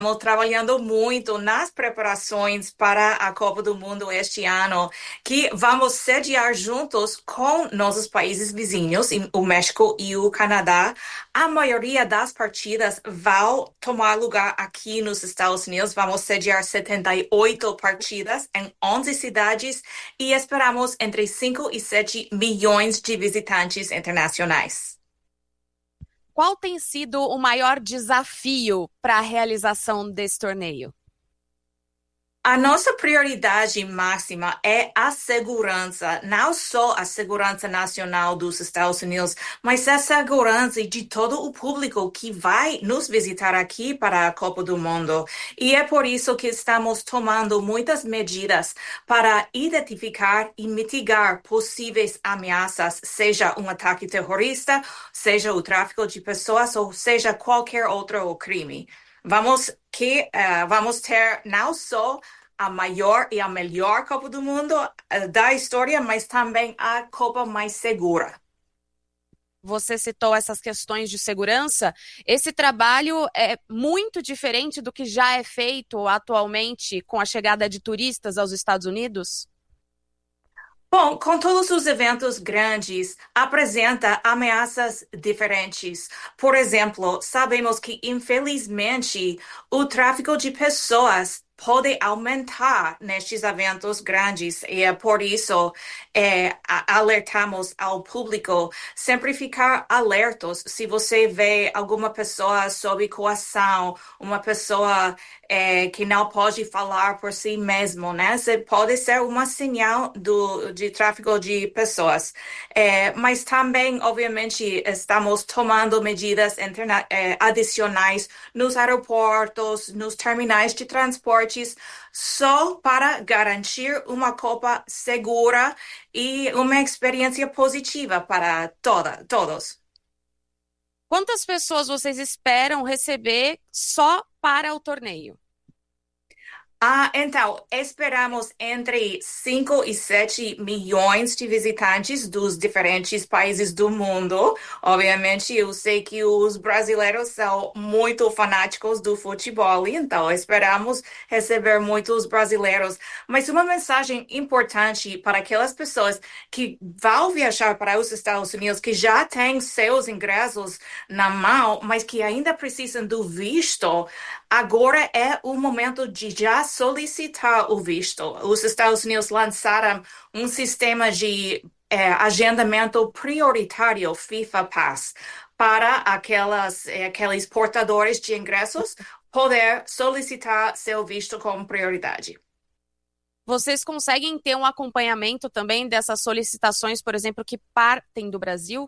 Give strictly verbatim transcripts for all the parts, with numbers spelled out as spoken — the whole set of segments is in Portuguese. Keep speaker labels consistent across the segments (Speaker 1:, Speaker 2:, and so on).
Speaker 1: Estamos trabalhando muito nas preparações para a Copa do Mundo este ano, que vamos sediar juntos com nossos países vizinhos, em- o México e o Canadá. A maioria das partidas vão tomar lugar aqui nos Estados Unidos. Vamos sediar setenta e oito partidas em onze cidades e esperamos entre cinco e sete milhões de visitantes internacionais.
Speaker 2: Qual tem sido o maior desafio para a realização desse torneio?
Speaker 1: A nossa prioridade máxima é a segurança, não só a segurança nacional dos Estados Unidos, mas a segurança de todo o público que vai nos visitar aqui para a Copa do Mundo. E é por isso que estamos tomando muitas medidas para identificar e mitigar possíveis ameaças, seja um ataque terrorista, seja o tráfico de pessoas ou seja qualquer outro crime. Vamos que eh, vamos ter não só a maior e a melhor Copa do Mundo eh, da história, mas também a Copa mais segura.
Speaker 2: Você citou essas questões de segurança. Esse trabalho é muito diferente do que já é feito atualmente com a chegada de turistas aos Estados Unidos?
Speaker 1: Bom, com todos os eventos grandes, apresenta ameaças diferentes. Por exemplo, sabemos que, infelizmente, o tráfico de pessoas pode aumentar nestes eventos grandes e é por isso é, a- alertamos ao público sempre ficar alertos se você vê alguma pessoa sob coação, uma pessoa é, que não pode falar por si mesmo, né? Você pode ser uma sinal do, de tráfico de pessoas. É, mas também, obviamente, estamos tomando medidas interna- é, adicionais nos aeroportos, nos terminais de transportes, só para garantir uma Copa segura e uma experiência positiva para toda, todos.
Speaker 2: Quantas pessoas vocês esperam receber só para o torneio?
Speaker 1: Ah, então, esperamos entre cinco e sete milhões de visitantes dos diferentes países do mundo. Obviamente, eu sei que os brasileiros são muito fanáticos do futebol, então esperamos receber muitos brasileiros. Mas uma mensagem importante para aquelas pessoas que vão viajar para os Estados Unidos, que já têm seus ingressos na mão, mas que ainda precisam do visto. Agora é o momento de já solicitar o visto. Os Estados Unidos lançaram um sistema de eh, agendamento prioritário FIFA Pass para aquelas, eh, aqueles portadores de ingressos poder solicitar seu visto com prioridade.
Speaker 2: Vocês conseguem ter um acompanhamento também dessas solicitações, por exemplo, que partem do Brasil?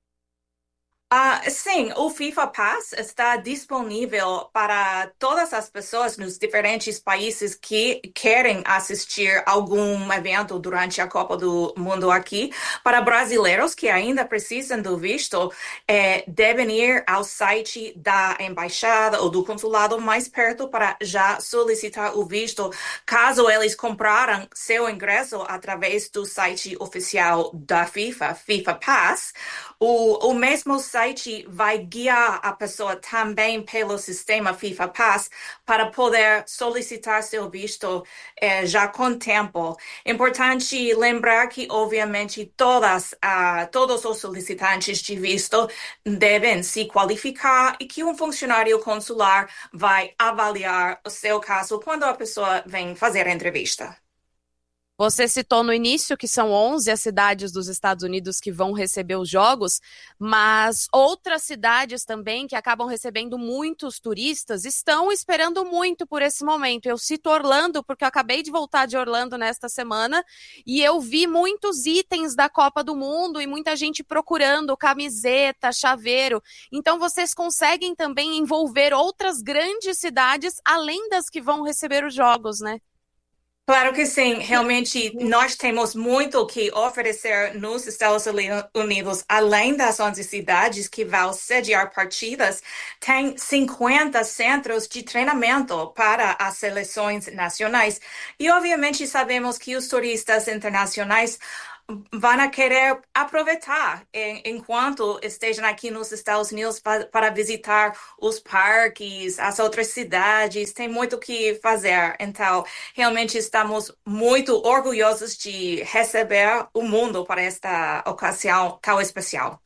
Speaker 1: Ah, sim, o FIFA Pass está disponível para todas as pessoas nos diferentes países que querem assistir algum evento durante a Copa do Mundo aqui. Para brasileiros que ainda precisam do visto, eh, devem ir ao site da embaixada ou do consulado mais perto para já solicitar o visto, caso eles compraram seu ingresso através do site oficial da FIFA, FIFA Pass. O, o mesmo site vai guiar a pessoa também pelo sistema FIFA Pass para poder solicitar seu visto eh, já com tempo. Importante lembrar que, obviamente, todas, ah, todos os solicitantes de visto devem se qualificar e que um funcionário consular vai avaliar o seu caso quando a pessoa vem fazer a entrevista.
Speaker 2: Você citou no início que são onze as cidades dos Estados Unidos que vão receber os jogos, mas outras cidades também que acabam recebendo muitos turistas estão esperando muito por esse momento. Eu cito Orlando porque eu acabei de voltar de Orlando nesta semana e eu vi muitos itens da Copa do Mundo e muita gente procurando camiseta, chaveiro. Então vocês conseguem também envolver outras grandes cidades além das que vão receber os jogos, né?
Speaker 1: Claro que sim, realmente nós temos muito que oferecer nos Estados Unidos, além das onze cidades que vão sediar partidas, tem cinquenta centros de treinamento para as seleções nacionais. E obviamente sabemos que os turistas internacionais vão querer aproveitar em- enquanto estejam aqui nos Estados Unidos pa- para visitar os parques, as outras cidades, tem muito o que fazer. Então, realmente estamos muito orgulhosos de receber o mundo para esta ocasião tão especial.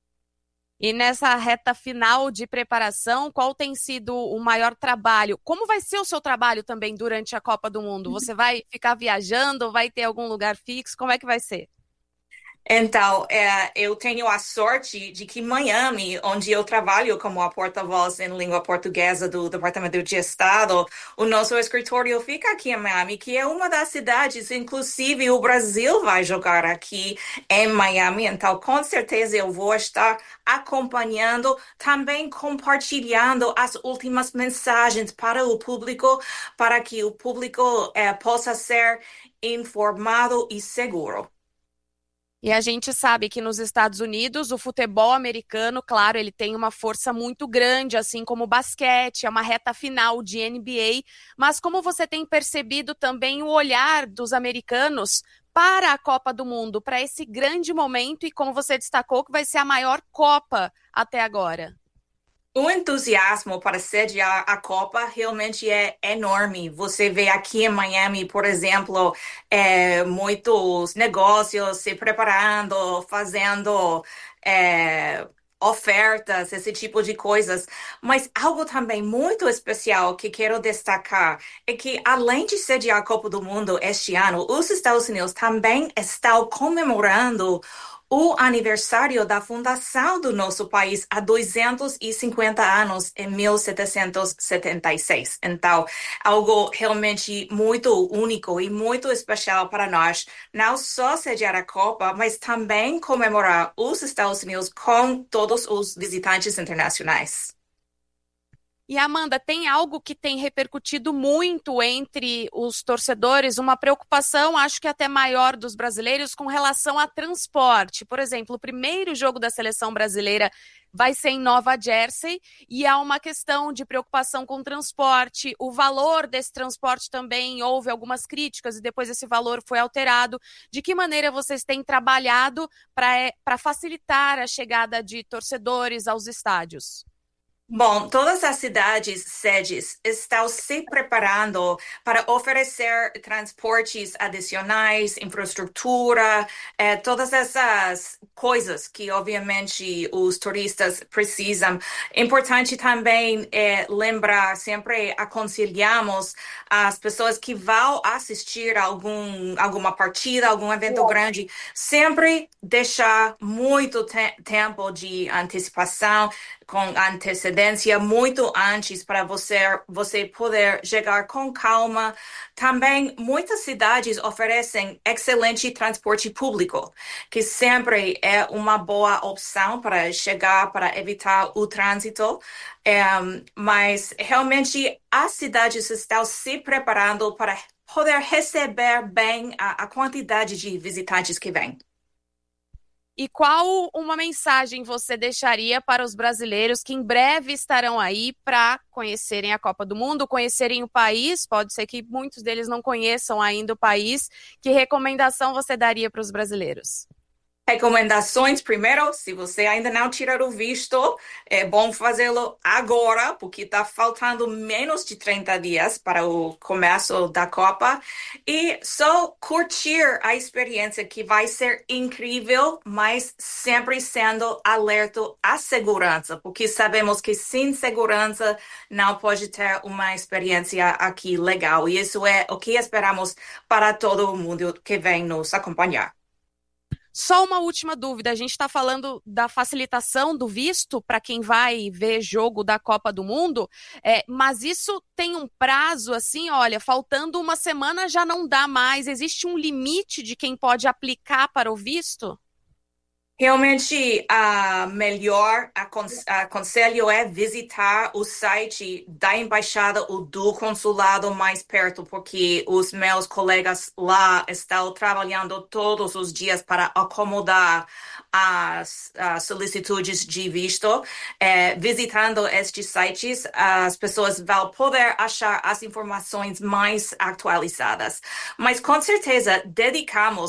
Speaker 2: E nessa reta final de preparação, qual tem sido o maior trabalho? Como vai ser o seu trabalho também durante a Copa do Mundo? Você vai ficar viajando? Vai ter algum lugar fixo? Como é que vai ser?
Speaker 1: Então, é, eu tenho a sorte de que Miami, onde eu trabalho como a porta-voz em língua portuguesa do Departamento de Estado, o nosso escritório fica aqui em Miami, que é uma das cidades, inclusive o Brasil vai jogar aqui em Miami. Então, com certeza eu vou estar acompanhando, também compartilhando as últimas mensagens para o público, para que o público, é, possa ser informado e seguro.
Speaker 2: E a gente sabe que nos Estados Unidos o futebol americano, claro, ele tem uma força muito grande, assim como o basquete, é uma reta final de N B A, mas como você tem percebido também o olhar dos americanos para a Copa do Mundo, para esse grande momento e como você destacou que vai ser a maior Copa até agora?
Speaker 1: O entusiasmo para sediar a Copa realmente é enorme. Você vê aqui em Miami, por exemplo, é, muitos negócios se preparando, fazendo é, ofertas, esse tipo de coisas. Mas algo também muito especial que quero destacar é que, além de sediar a Copa do Mundo este ano, os Estados Unidos também estão comemorando o aniversário da fundação do nosso país há duzentos e cinquenta anos, em mil setecentos e setenta e seis. Então, algo realmente muito único e muito especial para nós, não só sediar a Copa, mas também comemorar os Estados Unidos com todos os visitantes internacionais.
Speaker 2: E Amanda, tem algo que tem repercutido muito entre os torcedores, uma preocupação, acho que até maior dos brasileiros, com relação a transporte. Por exemplo, o primeiro jogo da seleção brasileira vai ser em Nova Jersey e há uma questão de preocupação com o transporte. O valor desse transporte também houve algumas críticas e depois esse valor foi alterado. De que maneira vocês têm trabalhado para para facilitar a chegada de torcedores aos estádios?
Speaker 1: Bom, todas as cidades sedes estão se preparando para oferecer transportes adicionais, infraestrutura, eh, todas essas coisas que, obviamente, os turistas precisam. Importante também é lembrar, sempre aconselhamos as pessoas que vão assistir algum, alguma partida, algum evento grande, sempre deixar muito te tempo de antecipação com antecedência muito antes para você você poder chegar com calma. Também muitas cidades oferecem excelente transporte público, que sempre é uma boa opção para chegar, para evitar o trânsito. É, mas realmente as cidades estão se preparando para poder receber bem a, a quantidade de visitantes que vem.
Speaker 2: E qual uma mensagem você deixaria para os brasileiros que em breve estarão aí para conhecerem a Copa do Mundo, conhecerem o país? Pode ser que muitos deles não conheçam ainda o país. Que recomendação você daria para os brasileiros?
Speaker 1: Recomendações, primeiro, se você ainda não tirou o visto, é bom fazê-lo agora, porque está faltando menos de trinta dias para o começo da Copa. E só curtir a experiência, que vai ser incrível, mas sempre sendo alerta à segurança, porque sabemos que sem segurança não pode ter uma experiência aqui legal. E isso é o que esperamos para todo mundo que vem nos acompanhar.
Speaker 2: Só uma última dúvida: a gente está falando da facilitação do visto para quem vai ver jogo da Copa do Mundo, é, mas isso tem um prazo assim, olha, faltando uma semana já não dá mais. Existe um limite de quem pode aplicar para o visto?
Speaker 1: Realmente, a melhor acon- aconselho é visitar o site da embaixada ou do consulado mais perto, porque os meus colegas lá estão trabalhando todos os dias para acomodar as, as solicitudes de visto. É, visitando estes sites, as pessoas vão poder achar as informações mais atualizadas. Mas com certeza dedicamos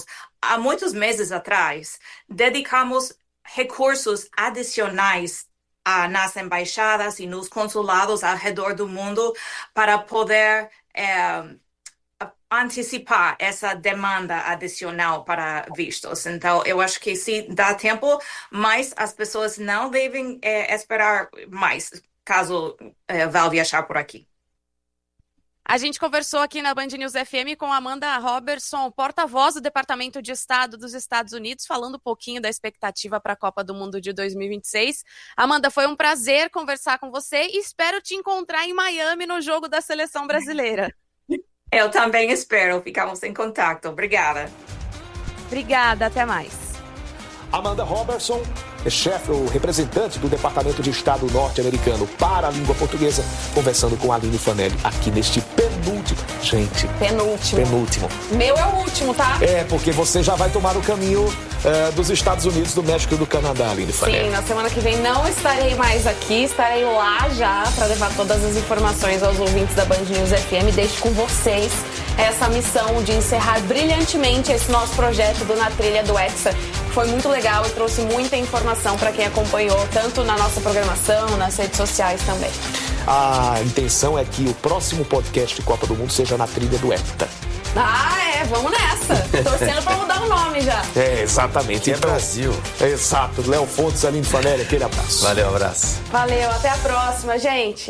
Speaker 1: há muitos meses atrás, dedicamos recursos adicionais ah, nas embaixadas e nos consulados ao redor do mundo para poder é, antecipar essa demanda adicional para vistos. Então, eu acho que sim, dá tempo, mas as pessoas não devem é, esperar mais, caso é, vá viajar por aqui.
Speaker 2: A gente conversou aqui na Band News F M com Amanda Robertson, porta-voz do Departamento de Estado dos Estados Unidos, falando um pouquinho da expectativa para a Copa do Mundo de dois mil e vinte e seis. Amanda, foi um prazer conversar com você e espero te encontrar em Miami no jogo da Seleção Brasileira.
Speaker 1: Eu também espero. Ficamos em contato. Obrigada.
Speaker 2: Obrigada, até mais.
Speaker 3: Amanda Robertson é chefe ou representante do Departamento de Estado norte-americano para a língua portuguesa, conversando com a Aline Fanelli aqui neste penúltimo. Gente.
Speaker 2: Penúltimo.
Speaker 3: Penúltimo.
Speaker 2: Meu é o último, tá?
Speaker 3: É, porque você já vai tomar o caminho uh, dos Estados Unidos, do México e do Canadá, Aline Fanelli.
Speaker 2: Sim, na semana que vem não estarei mais aqui, estarei lá já para levar todas as informações aos ouvintes da Band News F M. Deixo com vocês essa missão de encerrar brilhantemente esse nosso projeto do Na Trilha do Hexa. Foi muito legal e trouxe muita informação para quem acompanhou, tanto na nossa programação, nas redes sociais também.
Speaker 3: A intenção é que o próximo podcast de Copa do Mundo seja Na Trilha do Hecta.
Speaker 2: Ah, é, vamos nessa. Torcendo para mudar o nome já.
Speaker 3: É, exatamente.
Speaker 4: É
Speaker 3: então,
Speaker 4: Brasil.
Speaker 3: É, exato. Léo Fontes, Aline Fanelli, aquele abraço.
Speaker 4: Valeu, abraço.
Speaker 2: Valeu, até a próxima, gente.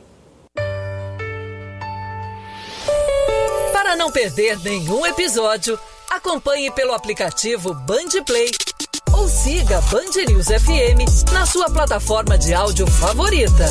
Speaker 5: Para não perder nenhum episódio, acompanhe pelo aplicativo Band Play ou siga Band News F M na sua plataforma de áudio favorita.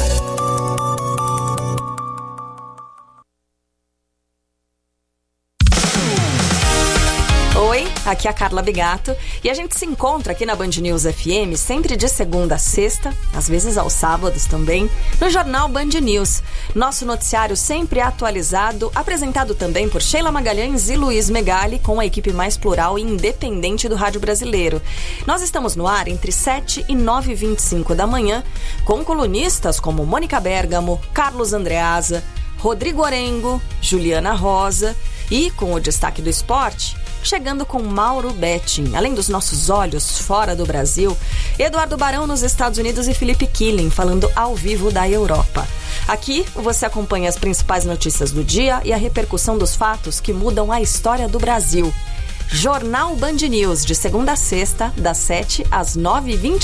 Speaker 6: Oi, aqui é a Carla Bigato e a gente se encontra aqui na Band News F M sempre de segunda a sexta, às vezes aos sábados também, no Jornal Band News. Nosso noticiário sempre atualizado, apresentado também por Sheila Magalhães e Luiz Megali, com a equipe mais plural e independente do rádio brasileiro. Nós estamos no ar entre sete e nove e vinte e cinco da manhã, com colunistas como Mônica Bergamo, Carlos Andreasa, Rodrigo Orengo, Juliana Rosa e, com o destaque do esporte, chegando com Mauro Betting. Além dos nossos olhos fora do Brasil, Eduardo Barão nos Estados Unidos e Felipe Killing falando ao vivo da Europa. Aqui você acompanha as principais notícias do dia e a repercussão dos fatos que mudam a história do Brasil. Jornal Band News, de segunda a sexta, das sete às nove e vinte